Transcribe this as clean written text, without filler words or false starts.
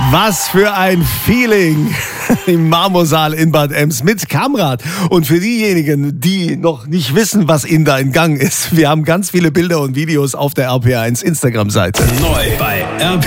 Was für ein Feeling im Marmorsaal in Bad Ems mit Kamrat. Und für diejenigen, die noch nicht wissen, was ihnen da in Gang ist, wir haben ganz viele Bilder und Videos auf der RPR1 Instagram-Seite. Neu bei RPR.